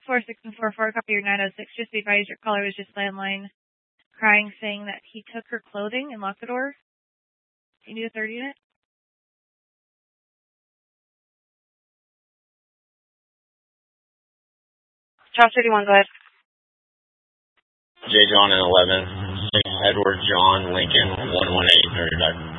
4644, copy your 906. Just be advised your caller was just landline crying, saying that he took her clothing and locked the door. You need a third unit? Charles 31, go ahead. J. John and 11. Edward John Lincoln 11835.